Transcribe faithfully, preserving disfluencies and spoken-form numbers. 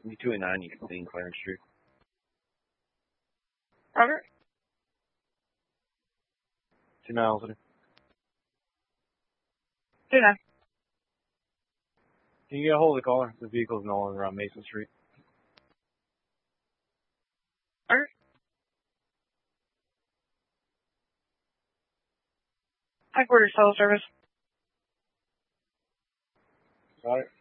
two eighty-nine, you can see Clarence Street. Roger. Two miles in. Two nine. Can you get a hold of the caller? The vehicle's no longer around Mason Street. Roger. Headquarters cell service. Got it.